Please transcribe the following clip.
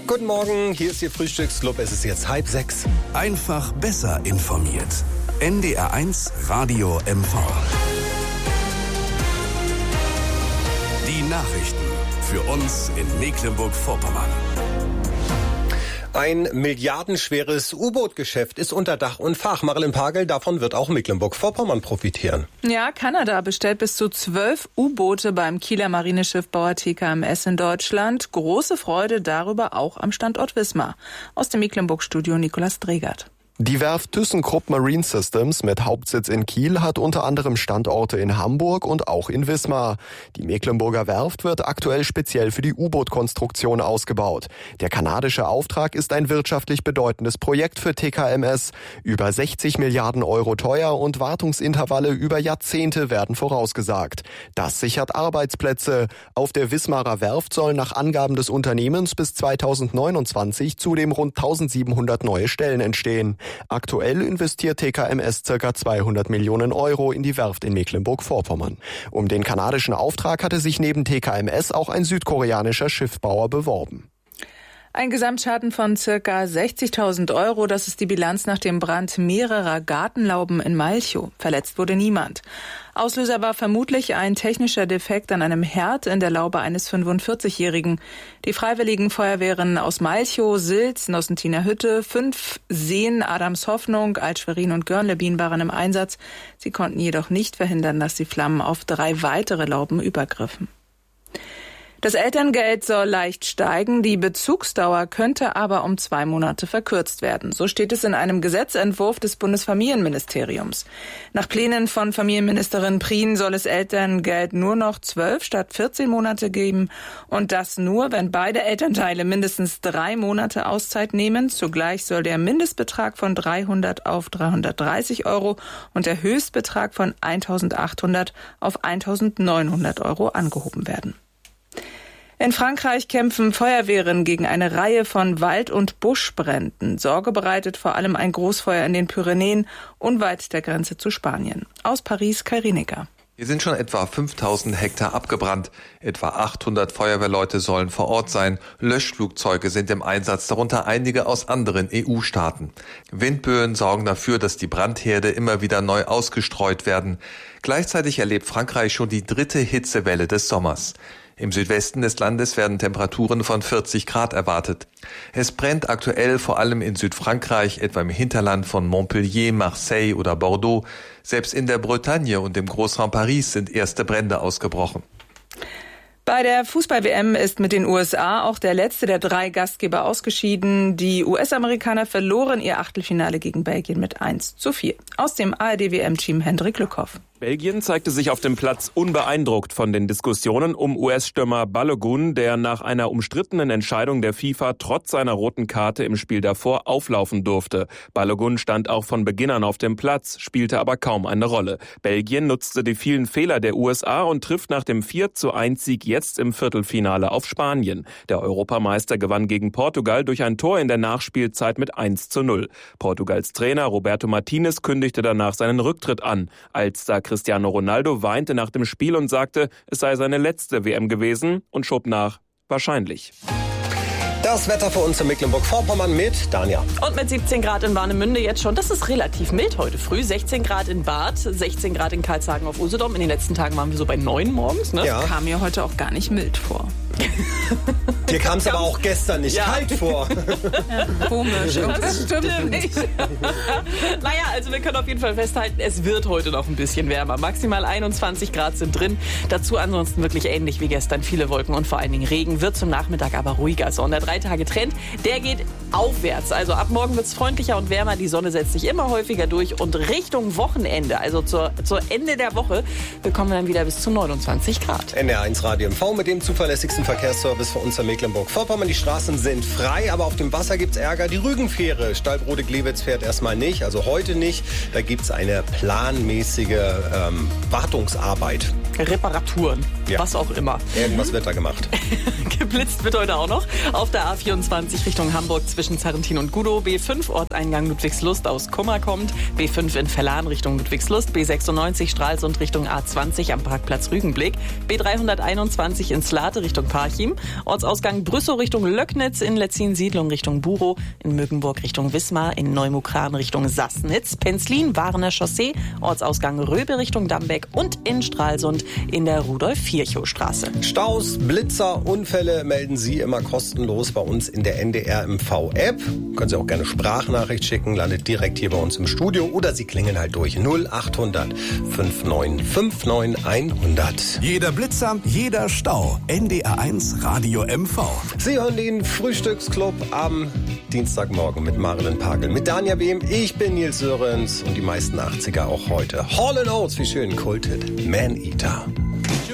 Guten Morgen, hier ist Ihr Frühstücksclub. Es ist jetzt 5:30. Einfach besser informiert. NDR1 Radio MV. Die Nachrichten für uns in Mecklenburg-Vorpommern. Ein milliardenschweres U-Boot-Geschäft ist unter Dach und Fach. Marilyn Pagel, davon wird auch Mecklenburg-Vorpommern profitieren. Ja, Kanada bestellt bis zu 12 U-Boote beim Kieler Marineschiffbauer TKMS in Deutschland. Große Freude darüber auch am Standort Wismar. Aus dem Mecklenburg-Studio Nikolaus Dregert. Die Werft ThyssenKrupp Marine Systems mit Hauptsitz in Kiel hat unter anderem Standorte in Hamburg und auch in Wismar. Die Mecklenburger Werft wird aktuell speziell für die U-Boot-Konstruktion ausgebaut. Der kanadische Auftrag ist ein wirtschaftlich bedeutendes Projekt für TKMS. Über 60 Milliarden Euro teuer und Wartungsintervalle über Jahrzehnte werden vorausgesagt. Das sichert Arbeitsplätze. Auf der Wismarer Werft sollen nach Angaben des Unternehmens bis 2029 zudem rund 1700 neue Stellen entstehen. Aktuell investiert TKMS ca. 200 Millionen Euro in die Werft in Mecklenburg-Vorpommern. Um den kanadischen Auftrag hatte sich neben TKMS auch ein südkoreanischer Schiffbauer beworben. Ein Gesamtschaden von ca. 60.000 Euro, das ist die Bilanz nach dem Brand mehrerer Gartenlauben in Malchow. Verletzt wurde niemand. Auslöser war vermutlich ein technischer Defekt an einem Herd in der Laube eines 45-Jährigen. Die Freiwilligen Feuerwehren aus Malchow, Silz, Nossentiner-Hütte, 5 Seen, Adams Hoffnung, Alt-Schwerin und Görnlebien waren im Einsatz. Sie konnten jedoch nicht verhindern, dass die Flammen auf 3 weitere Lauben übergriffen. Das Elterngeld soll leicht steigen, die Bezugsdauer könnte aber um 2 Monate verkürzt werden. So steht es in einem Gesetzentwurf des Bundesfamilienministeriums. Nach Plänen von Familienministerin Prien soll es Elterngeld nur noch 12 statt 14 Monate geben. Und das nur, wenn beide Elternteile mindestens 3 Monate Auszeit nehmen. Zugleich soll der Mindestbetrag von 300 auf 330 Euro und der Höchstbetrag von 1.800 auf 1.900 Euro angehoben werden. In Frankreich kämpfen Feuerwehren gegen eine Reihe von Wald- und Buschbränden. Sorge bereitet vor allem ein Großfeuer in den Pyrenäen, unweit der Grenze zu Spanien. Aus Paris, Kai Rienecker. Hier sind schon etwa 5000 Hektar abgebrannt. Etwa 800 Feuerwehrleute sollen vor Ort sein. Löschflugzeuge sind im Einsatz, darunter einige aus anderen EU-Staaten. Windböen sorgen dafür, dass die Brandherde immer wieder neu ausgestreut werden. Gleichzeitig erlebt Frankreich schon die 3. Hitzewelle des Sommers. Im Südwesten des Landes werden Temperaturen von 40 Grad erwartet. Es brennt aktuell vor allem in Südfrankreich, etwa im Hinterland von Montpellier, Marseille oder Bordeaux. Selbst in der Bretagne und im Großraum Paris sind erste Brände ausgebrochen. Bei der Fußball-WM ist mit den USA auch der letzte der 3 Gastgeber ausgeschieden. Die US-Amerikaner verloren ihr Achtelfinale gegen Belgien mit 1:4. Aus dem ARD-WM-Team Hendrik Lückhoff. Belgien zeigte sich auf dem Platz unbeeindruckt von den Diskussionen um US-Stürmer Balogun, der nach einer umstrittenen Entscheidung der FIFA trotz seiner roten Karte im Spiel davor auflaufen durfte. Balogun stand auch von Beginn an auf dem Platz, spielte aber kaum eine Rolle. Belgien nutzte die vielen Fehler der USA und trifft nach dem 4:1-Sieg jetzt im Viertelfinale auf Spanien. Der Europameister gewann gegen Portugal durch ein Tor in der Nachspielzeit mit 1:0. Portugals Trainer Roberto Martinez kündigte danach seinen Rücktritt an. Als Cristiano Ronaldo weinte nach dem Spiel und sagte, es sei seine letzte WM gewesen und schob nach, wahrscheinlich. Das Wetter für uns in Mecklenburg-Vorpommern mit Dania. Und mit 17 Grad in Warnemünde jetzt schon. Das ist relativ mild heute früh. 16 Grad in Bad, 16 Grad in Karlshagen auf Usedom. In den letzten Tagen waren wir so bei 9 morgens. Ne? Ja. Kam mir heute auch gar nicht mild vor. Dir kam es aber auch gestern nicht kalt vor. Ja, komisch, das stimmt nicht. Naja, also wir können auf jeden Fall festhalten, es wird heute noch ein bisschen wärmer. Maximal 21 Grad sind drin. Dazu ansonsten wirklich ähnlich wie gestern. Viele Wolken und vor allen Dingen Regen. Wird zum Nachmittag aber ruhiger. So, und der 3-Tage-Trend, der geht aufwärts. Also ab morgen wird es freundlicher und wärmer. Die Sonne setzt sich immer häufiger durch. Und Richtung Wochenende, also zur Ende der Woche, bekommen wir dann wieder bis zu 29 Grad. NDR1 Radio MV mit dem zuverlässigsten Verkehrsservice für uns in Mecklenburg-Vorpommern. Die Straßen sind frei, aber auf dem Wasser gibt's Ärger. Die Rügenfähre Stallbrode-Glewitz fährt erstmal nicht, also heute nicht. Da gibt's eine planmäßige Wartungsarbeit. Reparaturen. was auch immer. Irgendwas wird da gemacht. Geblitzt wird heute auch noch. Auf der A24 Richtung Hamburg zwischen Zarrentin und Gudow. B5 Ortseingang Ludwigslust aus Kummer kommt. B5 in Verlan Richtung Ludwigslust. B96 Stralsund Richtung A20 am Parkplatz Rügenblick. B321 in Slate Richtung Parchim. Ortsausgang Brüssow Richtung Löcknitz. In Letzin-Siedlung Richtung Burow. In Mögenburg Richtung Wismar. In Neumukran Richtung Sassnitz. Penzlin Warner Chaussee. Ortsausgang Röbe Richtung Dambeck. Und in Stralsund in der Rudolf-Virchow-Straße. Staus, Blitzer, Unfälle melden Sie immer kostenlos bei uns in der NDR MV-App. Können Sie auch gerne Sprachnachricht schicken, landet direkt hier bei uns im Studio oder Sie klingeln halt durch 0800 5959 100. Jeder Blitzer, jeder Stau. NDR1 Radio MV. Sie hören den Frühstücksclub am Dienstagmorgen mit Marilyn Pagel, mit Danja Behm. Ich bin Nils Sörens und die meisten 80er auch heute. Hall & Oates, wie schön, kultet. Man-Eater.